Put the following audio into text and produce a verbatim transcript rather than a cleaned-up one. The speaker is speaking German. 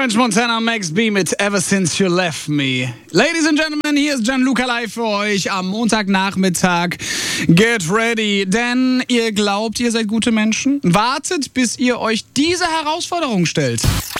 French Montana, Max B mit Ever Since You Left Me. Ladies and Gentlemen, hier ist Gianluca live für euch am Montagnachmittag. Get ready, denn ihr glaubt, ihr seid gute Menschen? Wartet, bis ihr euch diese Herausforderung stellt.